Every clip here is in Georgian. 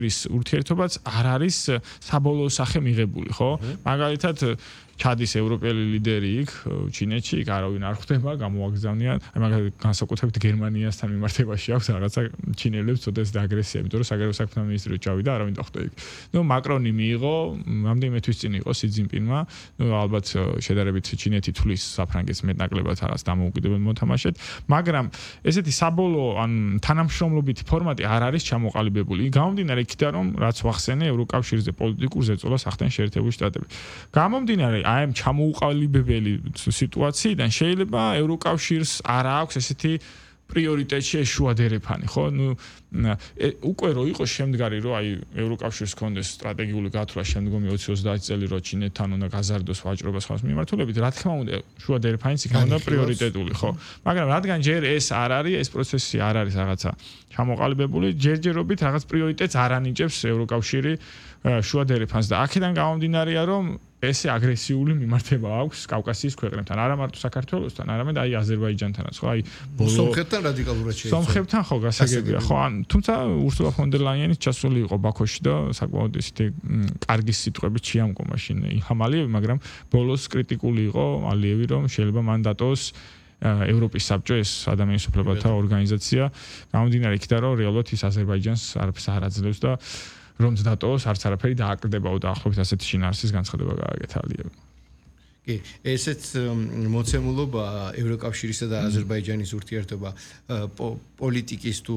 ურთიერთობაც არ არის საბოლოო სახე მიღებული, ხო? მაგალითად ჩადის ევროპელი ლიდერი იქ, ჩინეთში, იქ არავინ არ ხვდება, გამოაგზავნიან. აი მაგალითად განსაკუთრებით გერმანიასთან მიმართებაში აქვს რაღაცა ჩინელებს ცოტა აგრესია, იმიტომ რომ საგარეო საქმეთა მინისტრი ჩავიდა, არავინ დახვდა იქ. მაკრონი მიიღო, რამდენიმე თვის წინ იყო სი ძინპინმა, ალბათ შედარებით ჩინეთი თulis საფრანგეთს მეტნაკლებად რაღაც დამოუკიდებელ მოთამაშედ, მაგრამ ესეთი საბოლოო ან თანამშრომლობითი ფორმატი არ არის ჩამოყალიბებული. გამომდინარე იქიდან, რომ რაც ვახსენე ევროკავშირზე პოლიტიკურ ზეწოლას ახდენ შეერთებული შტატები. გამომდინარე აი ამ ჩამოუყალიბებელი სიტუაციიდან შეიძლება ევროკავშირს არ აქვს ესეთი პრიორიტეტში შუა დერეფანი, ხო? უკვე რო იყო შემდგარი, რომ აი ევროკავშირს ჰქონდეს სტრატეგიული გათვლა შემდგომი 20-30 წელი, რომ ჩინეთთან უნდა გაზარდოს ვაჭრობა სხვას მიმართულებით, რა თქმა უნდა, შუა დერეფანიც იქნება უნდა პრიორიტეტული, ხო? მაგრამ რადგან ჯერ ეს არ არის, ეს პროცესი არ არის რაღაცა ჩამოყალიბებული, ჯერჯერობით რაღაც პრიორიტეტს არ ანიჭებს ევროკავშირი შუა დერეფანს და აქედან გამომდინარეა, რომ ესე აგრესიული მიმართება აქვს კავკასიის ქვეყნებთან, არა მარტო საქართველოსთან, არამედ აი აზერბაიჯანთანაც, ხო? აი სომხეთთან რადიკალურად შეიძლება. სომხეთთან ხო გასაგებია, ხო? თუმცა ურსულა ფონ დერ ლაიენი ჩასული იყო ბაქოში და საკმაოდ ისეთი კარგი სიტყვებით შეამკო მაშინ ილჰამ ალიევი, მაგრამ ბოლოს კრიტიკული იყო ალიევი, რომ შეიძლება მან დატოვოს ევროპის საბჭო ეს ადამიანის უფლებათა ორგანიზაცია, გამომდინარე იქიდან, რომ რეალურად ის აზერბაიჯანს არაფერს არ აძლევს და რომ დატოვოს არც არაფერი დააკრდებაო და ახლობით ასეთი შინაარსის განცხადება გააკეთა ალიევი. კი, ესეც მოცემულობა ევროკავშირისა და აზერბაიჯანის ურთიერთობა პოლიტიკის თუ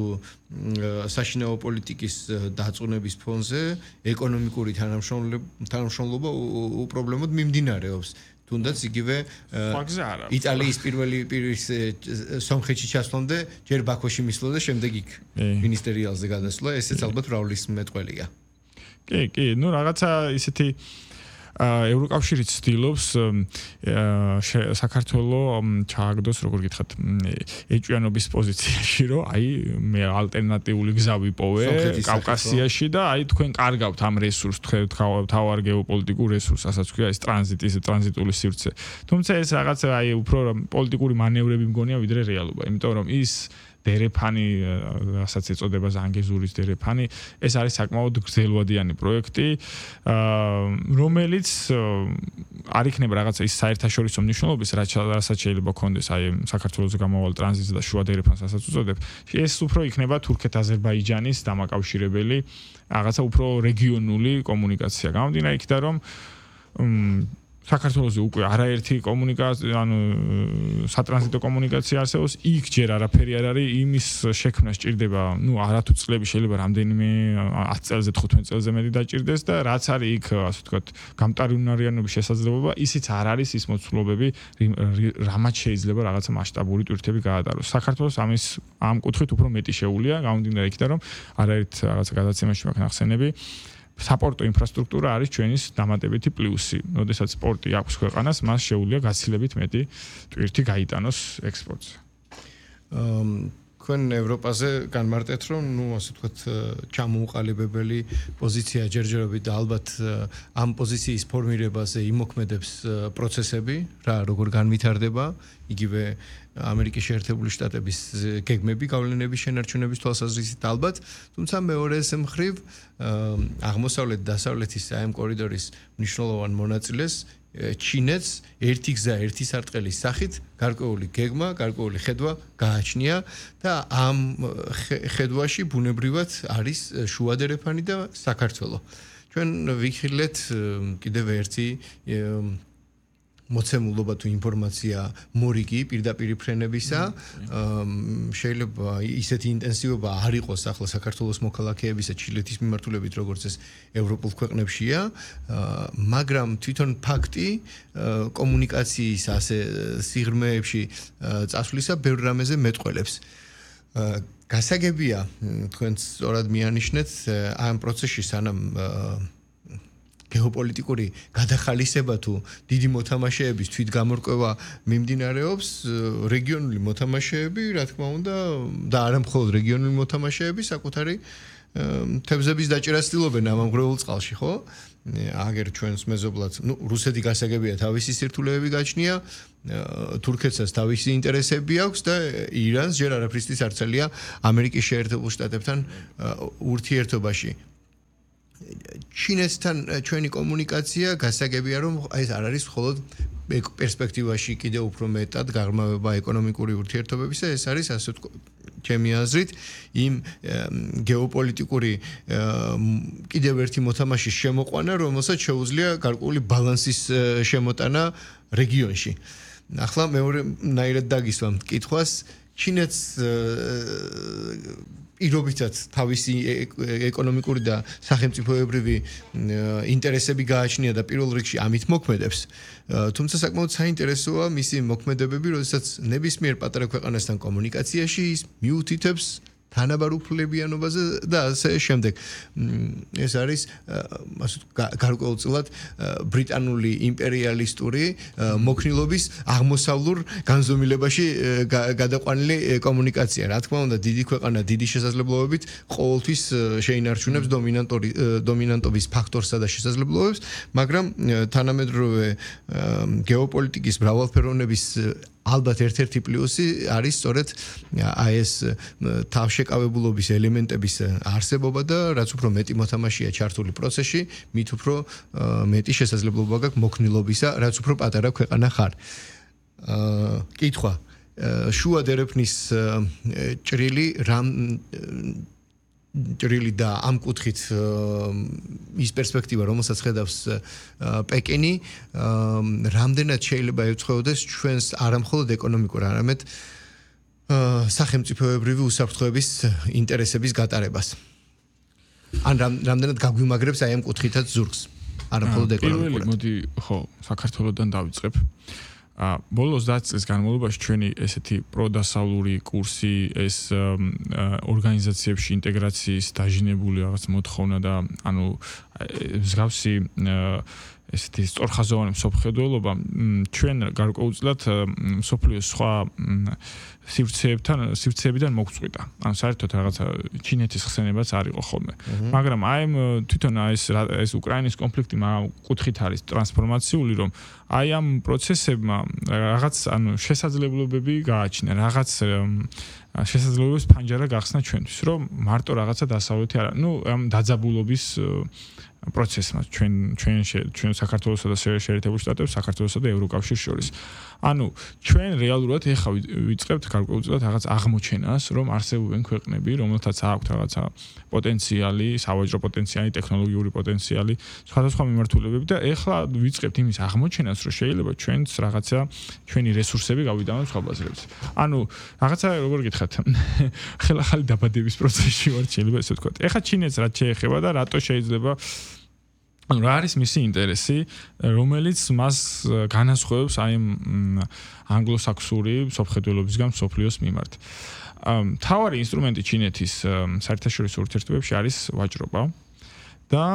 საშინაო პოლიტიკის დაწუნების ფონზე ეკონომიკური თანამშრომლობა უპრობლემოდ მიმდინარეობს. თუნდაც იგივე იტალიის პირველი პირის სომხეთში ჩასვლამდე ჯერ ბაქოში მისვლა და შემდეგ იქ მინისტერიალზე გადასვლა, ესეც ალბათ რავლის მეტყველია. კი, რაღაცა ისეთი ევროკავშირი ცდილობს საქართველოს ჩააგდოს, როგორ გითხრათ, ეჭვიანობის პოზიციაში, რომ აი მე ალტერნატიული გზა ვიპოვე კავკასიაში და აი თქვენ კარგავთ ამ რესურსს, თავარ გეოპოლიტიკურ რესურსს, ასაც ქვია ეს ტრანზიტული სივრცე. თუმცა ეს რაღაც აი უფრო პოლიტიკური მანევრები მგონია ვიდრე რეალობა, იმიტომ რომ ის დერეფანი, რასაც ეწოდება ზანგეზურის დერეფანი, ეს არის საკმაოდ გრძელვადიანი პროექტი, რომელიც არ იქნება რაღაცა ის საერთაშორისო მნიშვნელობის, რასაც შეიძლება ქონდეს აი საქართველოს გამავალ ტრანზიტს და შუა დერეფანს, რასაც უწოდებ. ეს უფრო იქნება თურქეთ-აზერბაიჯანის დამაკავშირებელი რაღაცა უფრო რეგიონული კომუნიკაცია. გამომდინარე იქიდან, რომ საქართველოს უკვე არაერთი კომუნიკაცია, ანუ სატრანზიტო კომუნიკაცია არსებობს, იქ ჯერ არაფერი არ არის, იმის შექმნა სჭირდება, არათუ წლები, შეიძლება რამდენიმე 10 წელზე, 15 წელზე მეტი დაჭირდეს და რაც არის იქ, ასე ვთქვათ, გამტარუნარიანობის შესაძლებლობა, ისიც არ არის ის მოცულობები, რამაც შეიძლება რაღაცა მასშტაბური ტვირთები გაატაროს. საქართველოს ამ კუთხით უფრო მეტი შეუულია, გამომდინარე იქიდან, რომ არაერთ რაღაცა გადაცემაში მაქვს ნახსენები. საპორტო ინფრასტრუქტურა არის ჩვენის დამატებითი პლუსი. როდესაც სპორტი აქვს ქვეყანას, მას შეუძლია გაცილებით მეტი ტვირთი გაიტანოს ექსპორტზე. თქვენ ევროპაზე განმარტეთ, რომ ასე ვთქვათ, ჩამოუყალიბებელი პოზიცია ჯერჯერობით და ალბათ ამ პოზიციის ფორმირებაზე იმოქმედებს პროცესები, როგორ განვითარდება, იგივე ამერიკის შეერთებული შტატების გეგმები, გავლენების შენარჩუნების თვალსაზრისით ალბათ, თუმცა მეორეს მხრივ აღმოსავლეთ დასავლეთის აი ამ კორიდორის მნიშვნელოვან მონაწილეს ჩინეთს ერთი გზა, ერთი სარტყელის სახით გარკვეული გეგმა, გარკვეული ხედვა გააჩნია და ამ ხედვაში ბუნებრივად არის შუა დერეფანი და საქართველო. ჩვენ ვიხილეთ კიდევ ერთი მოცემულობა თუ ინფორმაცია მორიგი პირდაპირ ფრენებისა, შეიძლება ისეთი ინტენსივობა არ იყოს ახლა საქართველოს მოქალაქეებისა ჩილეთის მიმართულებით, როგორც ეს ევროპულ ქვეყნებშია, მაგრამ თვითონ ფაქტი კომუნიკაციის ასე სიღრმეებში წასვლისა ბევრ რამეზე მეტყველებს. გასაგებია, თქვენ სწორად მიანიშნეთ ამ პროცესში სანამ გეოპოლიტიკური გადახალისება თუ დიდი მოთამაშეების თვითგამორკვევა მიმდინარეობს, რეგიონული მოთამაშეები, რა თქმა უნდა, და არა მხოლოდ რეგიონული მოთამაშეები, საკუთარი თევზების დაჭერას ცდილობენ ამამგრეულ წყალში, ხო? აგერ ჩვენს მეზობლად, რუსეთი გასაგებია თავისი სირთულეები გაჩნია, თურქეთსაც თავისი ინტერესები აქვს და ირანს ჯერ არაფრისთვის არ ცელია ამერიკის შეერთებულ შტატებთან ურთიერთობაში. ჩინეთთან ჩვენი კომუნიკაცია გასაგებია რომ ეს არ არის მხოლოდ პერსპექტივაში კიდევ უფრო მეტად გაღრმავება ეკონომიკური ურთიერთობებისა, ეს არის ასე ჩემი აზრით იმ გეოპოლიტიკური კიდევ ერთი მოთამაშის შემოყვანა, რომელსაც შეუძლია გარკვეული ბალანსის შემოტანა რეგიონში. ახლა მეორე ნაირად დაგისვამ კითხვას, ჩინეთს პირობითად თავისი ეკონომიკური და სახელმწიფოებრივი ინტერესები გააჩნია და პირველ რიგში ამით მოქმედებს. თუმცა საკმაოდ საინტერესოა მისი მოქმედებები, როდესაც ნებისმიერ პატარა ქვეყანასთან კომუნიკაციაში ის მიუთითებს თანაბარ უფლებიანობაზე და ასე შემდეგ. ეს არის ასე გარკვეულწილად ბრიტანული იმპერიალისტური მოქნილობის აღმოსავლურ განზომილებაში გადაყვანილი კომუნიკაცია. რა თქმა უნდა, დიდი ქვეყანა დიდი შესაძლებლობებით ყოველთვის შეინარჩუნებს დომინანტობის ფაქტორსა და შესაძლებლობებს, მაგრამ თანამედროვე გეოპოლიტიკის მრავალფეროვნების ალბათ ერთ-ერთი პლუსი არის სწორედ ეს თავშეკავებულობის ელემენტების არსებობა და რაც უფრო მეტი მოთამაშეა ჩართული პროცესში, მით უფრო მეტი შესაძლებლობა გაქვს მოქნილობისა, რაც უფრო პატარა ქვეყანა ხარ. კითხვა: შუა დერეფნის ჭრილი ჭრილი და ამ კუთხით ის პერსპექტივა, რომელსაც ხედავს პეკინი, რამდენად შეიძლება ეწყვეოდეს ჩვენს არამხოლოდ ეკონომიკურ, არამედ სახელმწიფოებრივი უსაფრთხოების ინტერესების გატარებას. ან რამდენად გაგვიმაგრებს აი ამ კუთხითაც ზურგს, არამხოლოდ ეკონომიკურად. პირველი მოდი ხო, საქართველოსთან დავიწყებ. ბოლოს 20 წლის განმავლობაში ჩვენი ესეთი პროდასავლური კურსი, ეს ორგანიზაციებში ინტეგრაციის დაჟინებული რაღაც მოთხოვნა და ანუ მსგავსი ესეთი სწორხაზოვანი მსოფლმხედველობა ჩვენ გარკვეულწილად მსოფლიოს სხვა სივრცეებიდან მოგწყვიტა. ანუ საერთოდ რაღაცა ჩინეთის ხსენებაც არ იყო ხოლმე. მაგრამ აი თვითონ ეს უკრაინის კონფლიქტი კუთხით არის ტრანსფორმაციული, რომ აი ამ პროცესებმა რაღაც ანუ შესაძლებლობები გააჩინა, რაღაც შესაძლებლობების ფანჯარა გახსნა ჩვენთვის, რომ მარტო რაღაცა დასავლეთი არა, ამ დაძაბულობის პროცესმა ჩვენ საქართველოსა და შეერთებულ შტატებს, საქართველოსა და ევროკავშირს შორის. ანუ ჩვენ რეალურად ეხლა ვიწყებთ გარკვეულწილად რაღაც აღმოჩენას, რომ არსებობენ ქვეყნები, რომელთაც აქვთ რაღაცა პოტენციალი, სავაჭრო პოტენციალი, ტექნოლოგიური პოტენციალი, სხვადასხვა მიმართულებები და ეხლა ვიწყებთ იმის აღმოჩენას, რომ შეიძლება ჩვენც რაღაცა ჩვენი რესურსები გავიდამოთ სხვა ბაზრებს. ანუ რაღაცა როგორ გითხრათ, ხელახალი დაბადების პროცესში ვართ, შეიძლება ესე ვთქვათ. ეხლა ჩინეთს რაც შეეხება და რატო შეიძლება ანუ რა არის მისი ინტერესი, რომელიც მას განასხვავებს აი ანგლოსაქსური მსოფლმხედველობისგან მსოფლიოს მიმართ. მთავარი ინსტრუმენტი ჩინეთის საერთაშორისო ურთიერთობებში არის ვაჭრობა და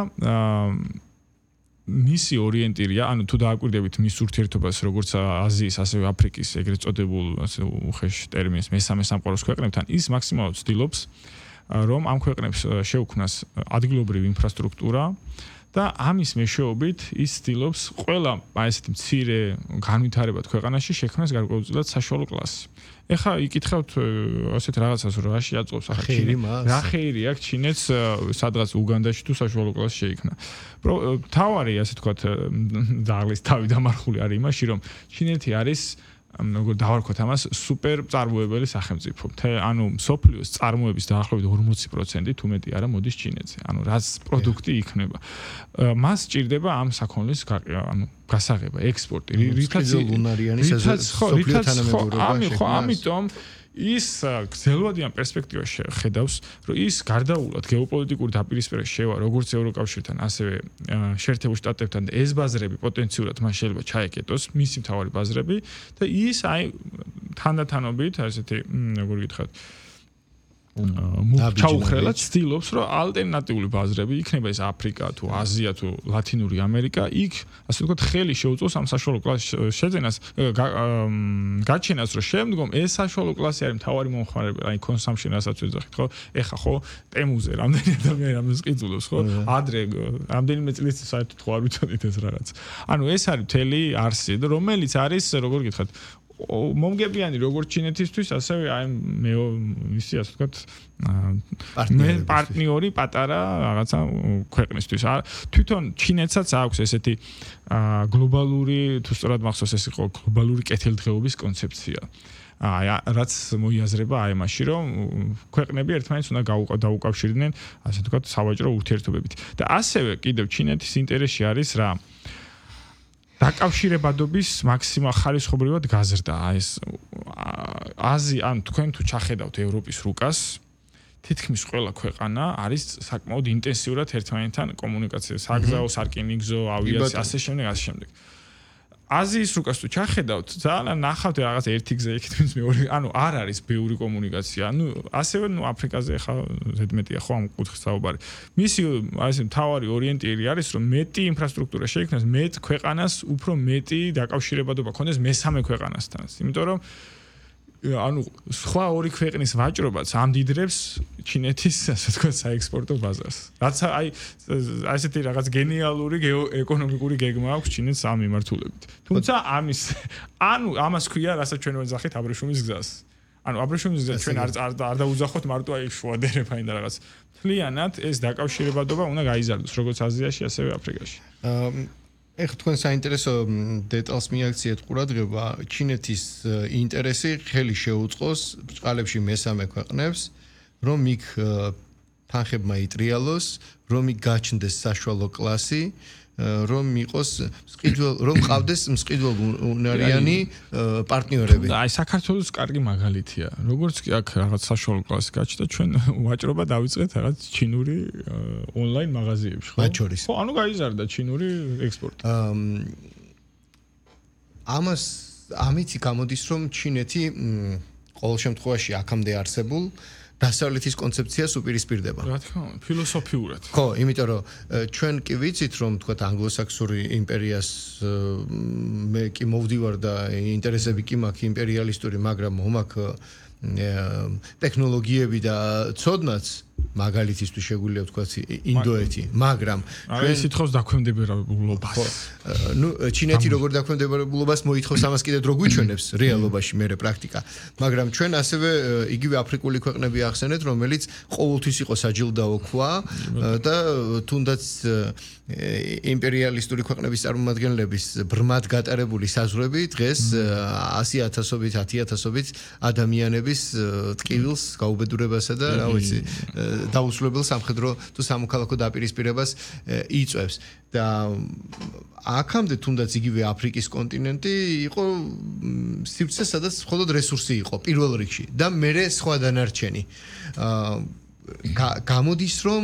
მისი ორიენტირია, ანუ თუ დააკვირდებით მის ურთიერთობას როგორც აზიის, ასევე აფრიკის ეგრეთ წოდებულ უხეშ ტერმინს მესამე სამყაროს ქვეყნებთან, ის მაქსიმალურად ცდილობს, რომ ამ ქვეყნებს შეუქმნას ადგილობრივი ინფრასტრუქტურა და ამის მეშვეობით ის ცდილობს ყველა ესეთი მცირე განვითარებად ქვეყანაში შექმნას გარკვეულწილად საშუალო კლასი. ეხლა იკითხავთ ასეთ რაღაცას, რომ რა შეაწყობს ახლა ჩინეთს. რა ხეირი აქვს ჩინეთს სადღაც უგანდაში თუ საშუალო კლასი შეიქმნა. თავარი ასე თქვათ ძაღლის თავი დამარხული არის იმაში, რომ ჩინეთი არის როგორ დავარქვათ ამას სუპერ წარმოებელი სახელმწიფო. ანუ მსოფლიოს წარმოების დაახლოებით 40% თუ მეტი არა მოდის ჩინეთზე. ანუ რაც პროდუქტი იქნება. მას სჭირდება ამ საქონლის გასაღება, ექსპორტი. რითაც ამიტომ ის გრძელვადიან პერსპექტივაში ხედავს, რომ ის გარდაულად გეოპოლიტიკური დაპირისპირება შევა როგორც ევროკავშირთან, ასევე შეერთებულ შტატებთან და ეს ბაზრები პოტენციურად მას შეიძლება ჩაეკეტოს, მისი მთავარი ბაზრები და ის აი თანდათანობით ასეთი როგორ გითხრათ ჩაუხრელად ცდილობს, რომ ალტერნატიული ბაზრები იქნება ეს აფრიკა თუ აზია თუ ლათინური ამერიკა, იქ ასე ვთქვათ ხელი შეუწყოს ამ საშუალო კლასის შეძენას, გაჩენას, რომ შემდგომ ეს საშუალო კლასი არის მთავარი მომხმარებელი, აი კონსამპშენ რასაც ვეძახით, ხო? ეხა ხო ტემუზე რამდენი ადამიანი ამას ყიდულობს, ხო? ადრე რამდენიმე წლის საერთოდ ხო არ ვიცოდით ეს რაღაც. ანუ ეს არის მთელი არსი, რომელიც არის, როგორ გითხრათ, მომგებიანი როგორც ჩინეთისთვის, ასევე აი ისი ასე ვთქვათ პარტნიორი პატარა რაღაცა ქვეყნისთვის. თვითონ ჩინეთსაც აქვს ესეთი გლობალური, თუ სწორად მახსოვს ეს იყო გლობალური კეთილდღეობის კონცეფცია. რაც მოიაზრება აი ამაში, რომ ქვეყნები ერთმანეთს უნდა დაუკავშირდნენ, ასე ვთქვათ, სავაჭრო ურთიერთობებით. და ასევე კიდევ ჩინეთის ინტერესში არის რა დაკავშირებადობის მაქსიმალ ხარისხობრივად გაზრდა. ან თქვენ თუ ჩახედავთ ევროპის რუკას, თითქმის ყველა ქვეყანა არის საკმაოდ ინტენსიურად ერთმანეთთან კომუნიკაციაზე, საგზაო, სარკინიგზო, ავიაცია, ასე შემდეგ. აზიის რუკას თუ ჩახედავთ, ძალიან ნახავთ რაღაც ერთი გზა იქით ვინც მეორე, არ არის ბევრი კომუნიკაცია. ასევე აფრიკაზე ხა ზედმეტია ხო ამ კუთხის საუბარი. მისი ასე მთავარი ორიენტირი არის, რომ მეტი ინფრასტრუქტურა შეიქმნას, მეტ ქვეყანას უფრო მეტი დაკავშირებადობა ქონდეს მესამე ქვეყანასთან. იმიტომ რომ სხვა ორი ქვეყნის ვაჭრობაც ამდიდრებს ჩინეთის, ასე ვთქვათ, საექსპორტო ბაზარს. რაც ასეთი რაღაც გენიალური ეკონომიკური გეგმა აქვს ჩინეთს ამ მიმართულებით. თუმცა ამას ქვია, რასაც ჩვენ ვეძახით აბრეშუმის გზას. აბრეშუმის გზა ჩვენ არ დაუძახოთ მარტო აი შუადერებაინ და რაღაც. მთლიანად ეს დაკავშირებადობა უნდა გაიზარდოს, როგორც აზიაში, ასევე აფრიკაში. ეხლა თქვენ საინტერესო დეტალს მიაქციეთ ყურადღება, ჩინეთის ინტერესი ხელი შეუწყოს ბრწყალებში მესამე ქვეყნებს, რომ იქ თანხებმა იტრიალოს, რომ იქ გაჩნდეს საშუალო კლასი, რომ იყოს რომ ყავდეს მწყიდველუნარიანი პარტნიორები. აი საქართველოს კარგი მაგალითია. როგორც კი აქ რაღაც საშუალო კლასი გაჩნდა, ჩვენ ვაჭრობა დავიწყეთ რაღაც ჩინური ონლაინ მაღაზიებში, ხო? მათ შორის. ხო, გაიზარდა ჩინური ექსპორტი. ამით გამოდის, რომ ჩინეთი ყოველ შემთხვევაში აქამდე არსებულ დასავლეთის კონცეფციას უპირისპირდება. რა თქმა უნდა, ფილოსოფიურად. ხო, იმიტომ რომ ჩვენ კი ვიცით, რომ თქვათ ანგლოსაქსონური იმპერიას მე კი მოვდივარ და ინტერესები კი მაქვს იმპერიალისტური, მაგრამ მომაქვს ტექნოლოგიები და ცოდნაც მაგალითისთვის შეგვიძლია ვთქვათ ინდოეთი, მაგრამ აი ეს ითხოვს დაქვემდებარებულობას. ჩინეთი როგორ დაქვემდებარებულობას მოითხოვს ამას კიდევ დრო გვიჩვენებს რეალობაში მერე პრაქტიკა. მაგრამ ჩვენ ასევე იგივე აფრიკული ქვეყნები ახსენეთ, რომელიც ყოველთვის იყო საჯილდაო ქვა და თუნდაც იმპერიალისტური ქვეყნების წარმომადგენლების ბრმად გატარებული საზღვრები დღეს 100,000-ობით, 10,000-ობით ადამიანების ტკივილს, გაუბედურებასა და რა ვიცი დაუსრულებელ სამხედრო თუ სამოქალაქო დაპირისპირებას იწვევს და აქამდე თუნდაც იგივე აფრიკის კონტინენტი იყო სივრცე, სადაც მხოლოდ რესურსი იყო პირველ რიგში და მერე სხვა დანარჩენი. გამოდის რომ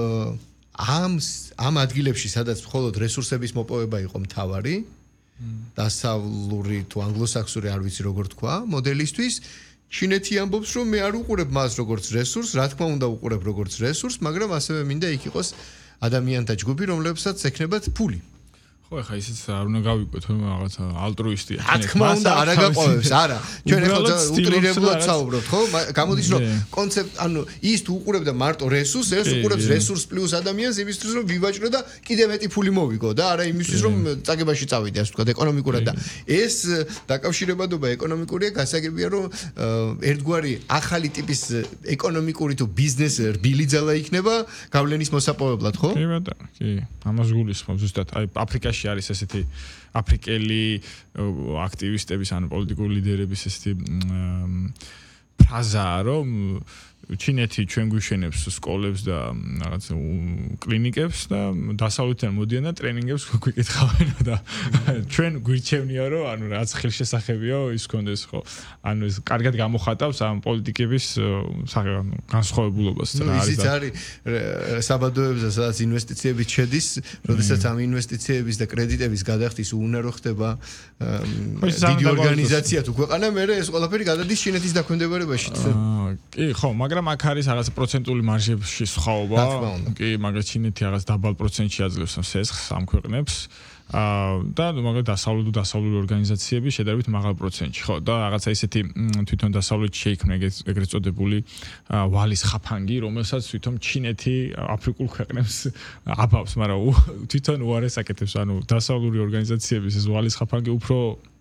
ამ ადგილებში, სადაც მხოლოდ რესურსების მოპოვება იყო მთავარი, დასავლური თუ ანგლოსაქსონური არ ვიცი როგორ თქვა, მოდელისთვის ჩინეთი ამბობს, რომ მე არ უყურებ მას როგორც რესურსს, რა თქმა უნდა უყურებ როგორც რესურსს, მაგრამ ასევე მინდა იქ იყოს ადამიანთა ჯგუფი, რომლებსაც ექნებათ ფული. ხო, ეხა ისიც არ უნდა გავიკვეთ, რომ რაღაცა ალტრუისტია. რა თქმა უნდა, არ აგაყვევებს, არა. ჩვენ ეხლა უტრირებლად საუბრობთ, ხო? გამოდის, რომ კონცეფტ, ის თუ უყურებდა მარტო რესურსს, ეს უყურებს რესურს პლუს ადამიანს იმისთვის, რომ ვივაჭრო და კიდე მეტი ფული მოვიგო და არა იმისთვის, რომ წაგებაში წავიდე, ასე ვთქვათ, ეკონომიკურად და ეს დაკავშირებადობა ეკონომიკურია, გასაგებია, რომ ერთგვარი ახალი ტიპის ეკონომიკური თუ ბიზნეს რბილი ძალა იქნება გავლენის მოსაპოვებლად, ხო? კი ბატონო, კი. ამას გულისხმობ ზუსტად, აი აფრიკაში არის ესეთი აფრიკელი აქტივისტების ან პოლიტიკური ლიდერების ესეთი ფრაზა, რომ ჩინეთი ჩვენ გვიშენებს სკოლებს და რაღაც კლინიკებს და დასავლეთიდან მოდიან და ტრენინგებს გვიკითხავენ და ჩვენ გვირჩევნია რომ რაღაც ხელშესახებია ის კონდეს ხო ეს კარგად გამოხატავს ამ პოლიტიკების განსხვავებულობას რა არის და არის საბადოებზე სადაც ინვესტიციები შედის, როდესაც ამ ინვესტიციების და კრედიტების გადახდის უნარო ხდება დიდი ორგანიზაცია თუ ქვეყანა, მე ეს ყველაფერი გადადის ჩინეთის დაქვემდებარებაში. კი, ხო, მაგრამ აქ არის რაღაც პროცენტული მარჟებში სხვაობა. კი, მაგრამ ჩინეთი რაღაც დაბალ პროცენტში აძლევს სესხს ამ ქვეყნებს. და მაგრამ დასავლური ორგანიზაციები შედარებით მაღალ პროცენტში, ხო, და რაღაცა ისეთი თვითონ დასავლეთში შეიქმნა ეგრეთ წოდებული ვალის ხაფანგი, რომელსაც თვითონ ჩინეთი აფრიკულ ქვეყნებს აბავს, მაგრამ თვითონ უარეს აკეთებს, დასავლური ორგანიზაციების ეს ვალის ხაფანგი უფრო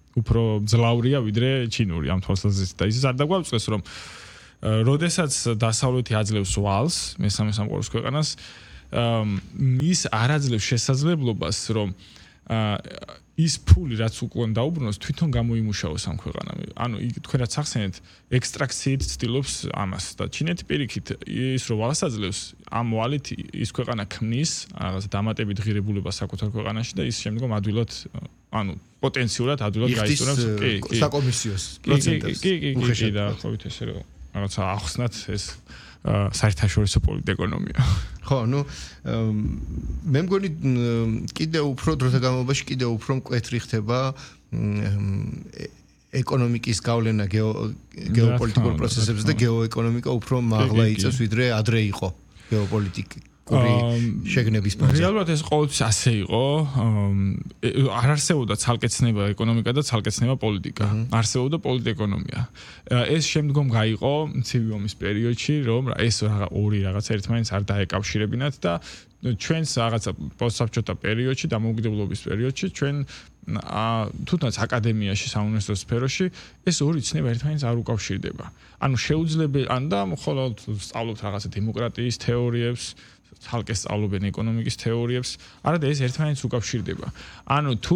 უფრო ძლავრია ვიდრე ჩინური ამ თვალსაზრისით და ის არ დაგვაწყეს რომ როდესაც დასავლეთი აძლევს ვალს მესამე სამყაროს ქვეყანას ის არ აძლევს შესაძლებლობას რომ ის ფული რაც უკვე დაუბრუნოს თვითონ გამოიმუშაოს ამ ქვეყანამ. ანუ თქვენ რაც ახსენეთ ექსტრაქციით ცდილობს ამას და ჩინეთი პირიქით ის რომ ვალს აძლევს ამ ვალით ის ქვეყანა ქმნის რაღაც დამატებით ღირებულებას საკუთარ ქვეყანაში და ის შემდგომ ადვილად ანუ პოტენციურად ადვილად გაისწორებს საკომისიოს პროცენტებს. კი და ხოვით ესე რომ რაღაცა ახსნათ ეს საერთაშორისო პოლიტეკონომია. ხო, ну მე მგონი კიდევ უფრო დროთა განმავლობაში კიდევ უფრო მკვეთრი ხდება ეკონომიკის გავლენა გეოპოლიტიკურ პროცესებზე და გეოეკონომიკა უფრო მაღლა იწევს ვიდრე ადრე იყო გეოპოლიტიკური შეგნების პროცესი. რეალურად ეს ყოველთვის ასე იყო. არ არსებობდა ცალკეცნება ეკონომიკა და ცალკეცნება პოლიტიკა. არსებობდა პოლიტეკონომია. ეს შემდგომ გაიყო ცივი ომის პერიოდში, რომ ეს ორი რაღაც ერთმანეთს არ დაეკავშირებინათ და ჩვენს რაღაცა პოსტსაბჭოთა პერიოდში, დამოუკიდებლობის პერიოდში ჩვენ თუნდაც აკადემიაში, საუნივერსიტეტო სფეროში ეს ორი ცნება ერთმანეთს არ უკავშირდება. ანუ შეუძლებელი ან და მხოლოდ სწავლობთ რაღაცა დემოკრატიის თეორიებს ცალკე სწავლობენ ეკონომიკის თეორიებს, არადა ეს ერთმანეთს უკავშირდება. ანუ თუ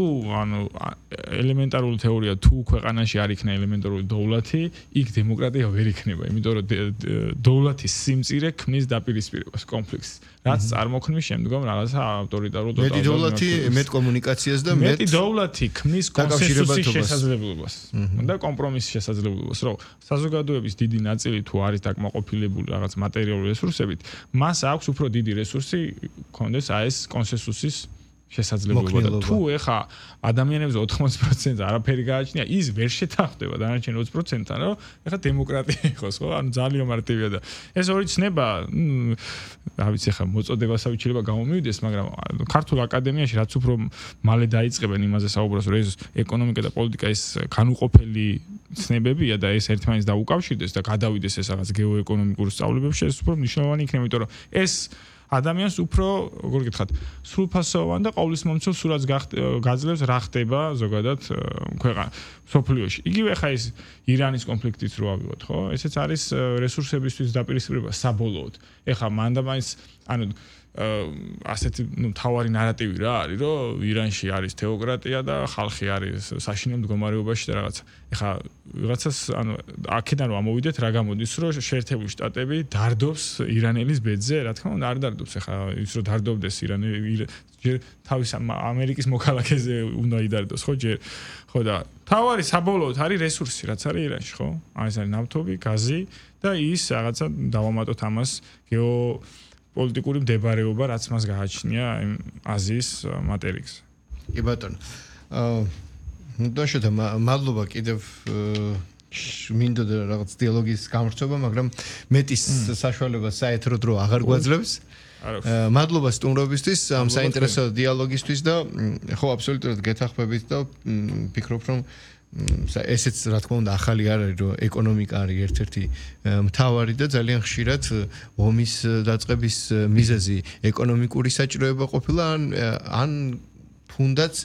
ელემენტარული თეორია თუ ქვეყანაში არ იქნა ელემენტარული დოვლათი, იქ დემოკრატია ვერ იქნება, იმიტომ რომ დოვლათის სიმწირე ქმნის დაპირისპირებას, კონფლიქტს, რაც წარმოქმნის შემდგომ რაღაცა ავტორიტარულ მეტი დოვლათი, მეტ კომუნიკაციას და მეტი დოვლათი ქმნის კონსენსუსის შესაძლებლობას და კომპრომისის შესაძლებლობას, რომ საზოგადოების დიდი ნაწილი თუ არის დაკმაყოფილებული რაღაც მატერიალური რესურსებით, მას აქვს უფრო დიდი რესურსი კონდეს ეს კონსენსუსის შესაძლებლობა და თუ ეხა ადამიანებს 80% არაფერი გააჩნია ის ვერ შეთანხმდება დანარჩენ 20%-თან რომ ეხა დემოკრატია იყოს ხო ანუ ძალიან მარტივია და ეს ორი ცნება რა ვიცი ეხა მოწოდებასავით შეიძლება გამომივიდეს მაგრამ ქართულ აკადემიაში რაც უფრო მალე დაიწყებენ იმაზე საუბრას რომ ეს ეკონომიკა და პოლიტიკა ეს განუყოფელი ცნებებია და ეს ერთმანეთს დაუკავშირდეს და გადავიდეს ეს რაღაც გეოეკონომიკურ სწავლებებში ეს უფრო მნიშვნელოვანი იქნება იმიტომ რომ ეს ადამიანს უფრო, როგორ გითხრათ, სრულფასოვან და ყოვლისმომცველ სურათს გაძლევს რა ხდება ზოგადად ქვეყანა სოფლიოში. იგივე ხა ის ირანის კონფლიქტიც რო ავიღოთ, ხო? ესეც არის რესურსებისთვის დაპირისპირება საბოლოოდ. ეხა მანდამაინც ანუ ასეთი თავარი ნარატივი რა არის, რომ ირანში არის თეოკრატია და ხალხი არის საშინელ მდგომარეობაში და რაღაცა. ეხა ვიღაცას ანუ აქედან რომ ამოვიდეთ რა გამოდის, რომ შეერთებული შტატები დარდობს ირანელის ბედზე, რა თქმა უნდა არ დარდობს. ეხა ის რომ დარდობდეს ირანელი თავის ამერიკის მოქალაქეზე უნდა იდარდოს, ხო ჯერ. ხო და თავარი საბოლოოდ არის რესურსი, რაც არის ირანში, ხო? ეს არის ნავთობი, გაზი და ის რაღაცა დავამატოთ ამას პოლიტიკური მდებარეობა, რაც მას გააჩნია აზიის მატერიქსზე. კი ბატონო. დაშოთა მადლობა კიდევ მინდოდა რაღაც დიალოგის გამარჯვება, მაგრამ მეტის საშუალებას საერთოდ რო აღარ გვაძლევს. მადლობა სტუმრობისთვის, ამ საინტერესო დიალოგისთვის და ხო აბსოლუტურად გეთანხმებით და ვფიქრობ რომ ესეც რა თქმა უნდა ახალი არ არის რომ ეკონომიკა არის ერთ-ერთი მთავარი და ძალიან ხშირად ომის დაწყების მიზეზი ეკონომიკური საჭიროება ყოფილა ან თუნდაც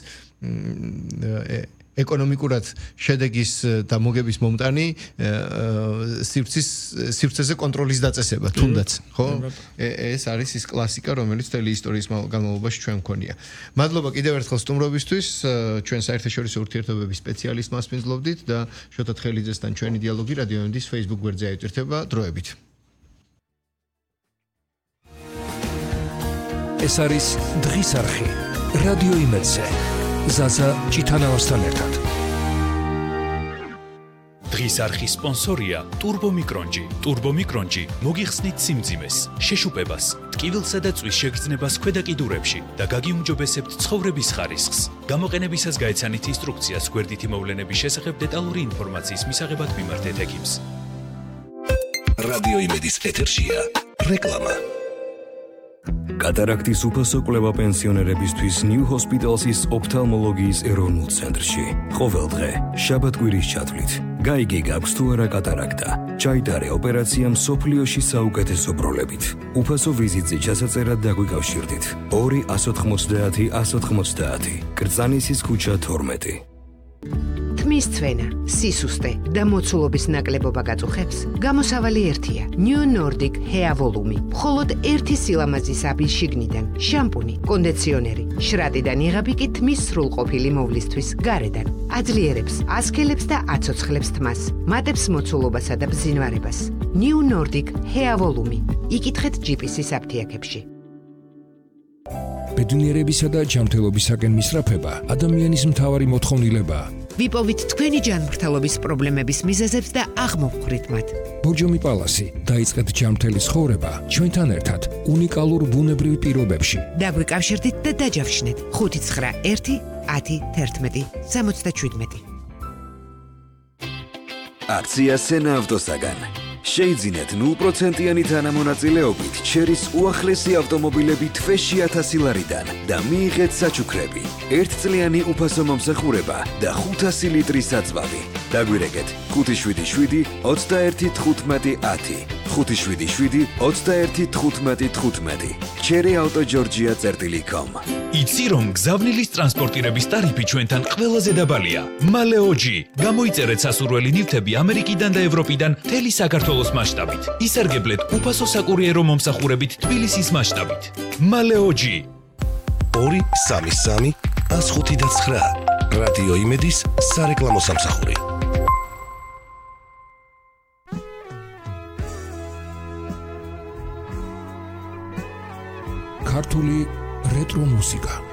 ეკონომიკურად შედეგის და მოგების მომტანი სივრცეზე კონტროლის დაწესება თუნდაც ხო ეს არის ის კლასიკა რომელიც თელი ისტორიის განმავლობაში ჩვენ მქონია მადლობა კიდევ ერთხელ სტუმრობისთვის ჩვენ საერთაშორისო ურთიერთობების სპეციალისტ მასპინძლობდით და შოთა თხელიძესთან ჩვენი დიალოგი რადიო ემდის Facebook გვერდზე აიტვირთება დროებით ეს არის დღის არხი რადიო იმედზე ზაზა ჭითანავასთან ერთად. დღის არხის სპონსორია ტურბომიკრონჯი. ტურბომიკრონჯი მოგიხსნით სიმძიმეს, შეშუპებას, ტკივილსა და წვის შეგრძნებას ქვედა კიდურებში და გაგიუმჯობესებთ ცხოვრების ხარისხს. გამოყენებისას გაეცანით ინსტრუქციას გვერდითი მოვლენების შესახებ დეტალური ინფორმაციის მისაღებად მიმართეთ ექიმს. რადიო იმედის ეთერშია რეკლამა. კატარაქტის უფასო კვლევა პენსიონერებისთვის New Hospital's ოფთალმოლოგიის ეროვნულ ცენტრში. ყოველ დღე, შაბათ-კვირის ჩათვლით. გაიგე გაქვს თუ არა კატარაქტა. ჩაიტარე ოპერაცია მსოფლიოში საუკეთესო პროლებით. უფასო ვიზიტზე ჩასაწერად დაგვიკავშირდით. 2-190-190. კრწანისის ქუჩა 12. ენის ცვენა, სისუსტე და მოცულობის ნაკლებობა გაწუხებს, გამოსავალი ერთია. New Nordic Hair Volume. მხოლოდ ერთი სილამაზის აბის შიგნიდან, შამპუნი, კონდიციონერი, შრატიდან იღები კი თმის სრულყოფილი მოვლისთვის გარედან. აძლიერებს, ასქელებს და აცოცხლებს თმას, მატებს მოცულობასა და ბზინვარებას. New Nordic Hair Volume. იკითხეთ GPS-ის აფთიაქებში. ბედნიერებისა და ჯანმრთელობისაკენ მისწრაფება ადამიანის მთავარი მოთხოვნილებაა. ვიპოვით თქვენი ჯანმრთელობის პრობლემების მიზეზებს და აღმოვხვრით მათ. ბორჯომი პალასი, დაიწყეთ ჯანმრთელი ცხოვრება ჩვენთან ერთად უნიკალურ ბუნებრივ პირობებში. დაგვიკავშირდით და დაჯავშნეთ 591 10 11 77. აქცია სენა ავტოსაგან. შეიძინეთ 0%-იანი თანამონაწილეობით ჩერის უახლესი ავტომობილები თვეში 1000 ლარიდან და მიიღეთ საჩუქრები, 1წლიანი უფასო მომსახურება და 500 ლიტრის საწვავი. დაგვირეკეთ 577 21 15 10 577 21 15 15 cherryautogeorgia.com. იცი რომ გზავნილის ტრანსპორტირების ტარიფი ჩვენთან ყველაზე დაბალია. მალეოჯი. გამოიწერეთ სასურველი ნივთები ამერიკიდან და ევროპიდან მთელი საქართველოს მასშტაბით. ისარგებლეთ უფასო საკურიერო მომსახურებით თბილისის მასშტაბით. მალეოჯი. 233 105 რადიო იმედის სარეკლამო სამსახური. ქართული რეტრო მუსიკა.